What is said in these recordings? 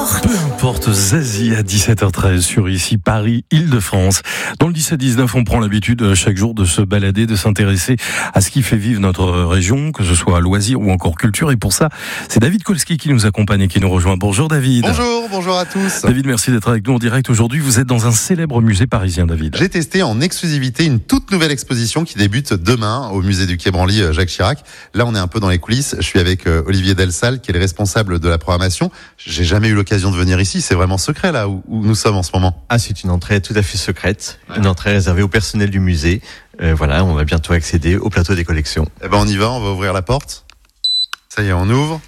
Peu importe, Zazie à 17h13 sur ici Paris, Île-de-France. Dans le 17-19, on prend l'habitude chaque jour de se balader, de s'intéresser à ce qui fait vivre notre région, que ce soit loisir ou encore culture. Et pour ça, c'est David Kolski qui nous accompagne et qui nous rejoint. Bonjour David. Bonjour à tous. David, merci d'être avec nous en direct aujourd'hui. Vous êtes dans un célèbre musée parisien, David. J'ai testé en exclusivité une toute nouvelle exposition qui débute demain au musée du Quai Branly Jacques Chirac. Là, on est un peu dans les coulisses. Je suis avec Olivier Delsal, qui est le responsable de la programmation. J'ai jamais eu l'occasion de venir ici. C'est vraiment secret là où nous sommes en ce moment. Ah, c'est une entrée tout à fait secrète, une entrée réservée au personnel du musée. Voilà, on va bientôt accéder au plateau des collections. Eh ben, on y va. On va ouvrir la porte. Ça y est, on ouvre.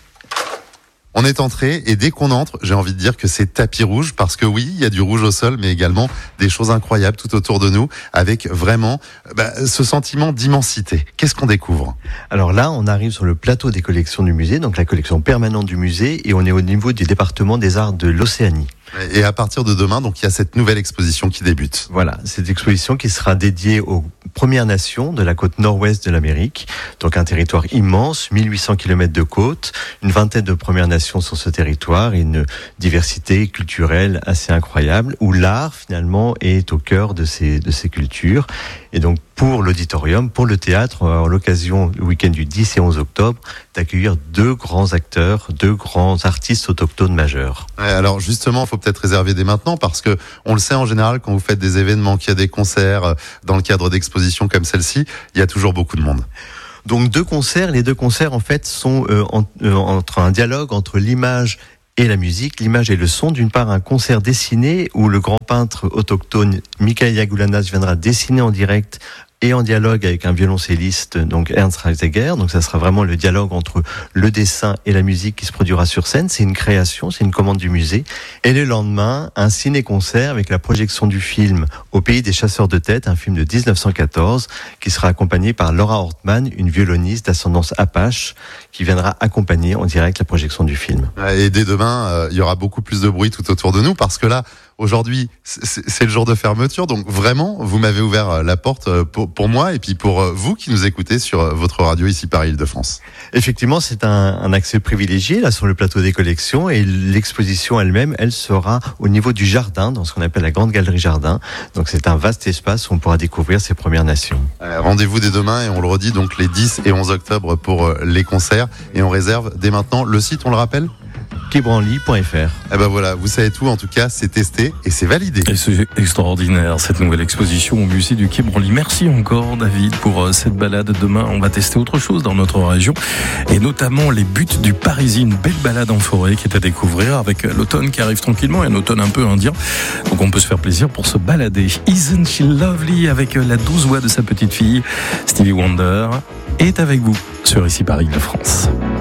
On est entré et dès qu'on entre, j'ai envie de dire que c'est tapis rouge parce que oui, il y a du rouge au sol, mais également des choses incroyables tout autour de nous avec vraiment ce sentiment d'immensité. Qu'est-ce qu'on découvre ? Alors là, on arrive sur le plateau des collections du musée, donc la collection permanente du musée, et on est au niveau du département des arts de l'Océanie. Et à partir de demain, donc il y a cette nouvelle exposition qui débute. Voilà, cette exposition qui sera dédiée aux Premières Nations de la côte nord-ouest de l'Amérique. Donc un territoire immense, 1800 km de côte, une vingtaine de Premières Nations sur ce territoire et une diversité culturelle assez incroyable où l'art finalement est au cœur de ces cultures. Et donc pour l'auditorium, pour le théâtre, on va avoir l'occasion le week-end du 10 et 11 octobre d'accueillir deux grands acteurs, deux grands artistes autochtones majeurs. Ouais, alors justement, il faut peut-être réserver dès maintenant parce que on le sait en général quand vous faites des événements, qu'il y a des concerts dans le cadre d'expositions comme celle-ci, il y a toujours beaucoup de monde. Donc deux concerts, les deux concerts en fait sont entre un dialogue entre l'image et la musique, l'image et le son. D'une part, un concert dessiné où le grand peintre autochtone Michael Yagoulanas viendra dessiner en direct et en dialogue avec un violoncelliste, donc Ernst Reiseger. Donc ça sera vraiment le dialogue entre le dessin et la musique qui se produira sur scène. C'est une création, c'est une commande du musée. Et le lendemain, un ciné-concert avec la projection du film Au pays des chasseurs de tête, un film de 1914, qui sera accompagné par Laura Hortman, une violoniste d'ascendance apache, qui viendra accompagner en direct la projection du film. Et dès demain, il y aura beaucoup plus de bruit tout autour de nous parce que là, aujourd'hui, c'est le jour de fermeture. Donc vraiment, vous m'avez ouvert la porte pour moi et puis pour vous qui nous écoutez sur votre radio ici Paris Île-de-France. Effectivement, c'est un accès privilégié là sur le plateau des collections et l'exposition elle-même, elle sera au niveau du jardin, dans ce qu'on appelle la grande galerie jardin. Donc c'est un vaste espace où on pourra découvrir ces Premières Nations. Rendez-vous dès demain et on le redit donc les 10 et 11 octobre pour les concerts et on réserve dès maintenant le site, on le rappelle ? quaibranly.fr. Eh ben voilà, vous savez tout, en tout cas, c'est testé et c'est validé. Et c'est extraordinaire, cette nouvelle exposition au musée du Quai Branly. Merci encore, David, pour cette balade. Demain, on va tester autre chose dans notre région, et notamment les buttes du Parisien. Une belle balade en forêt qui est à découvrir avec l'automne qui arrive tranquillement, et un automne un peu indien. Donc on peut se faire plaisir pour se balader. Isn't She Lovely, avec la douce voix de sa petite fille, Stevie Wonder, est avec vous sur ici Paris, la France.